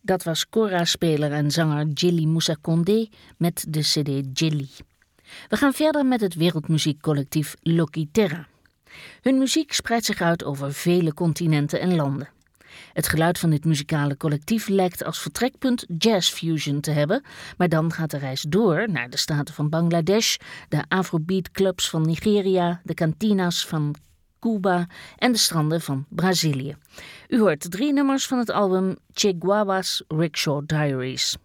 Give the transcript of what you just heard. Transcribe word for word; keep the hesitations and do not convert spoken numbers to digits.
Dat was kora-speler en zanger Djily Moussa Condé met de cd Djily. We gaan verder met het wereldmuziekcollectief Loki Terra. Hun muziek spreidt zich uit over vele continenten en landen. Het geluid van dit muzikale collectief lijkt als vertrekpunt jazzfusion te hebben, maar dan gaat de reis door naar de staten van Bangladesh, de Afrobeat clubs van Nigeria, de kantina's van Cuba en de stranden van Brazilië. U hoort drie nummers van het album Che Guagua's Rickshaw Diaries.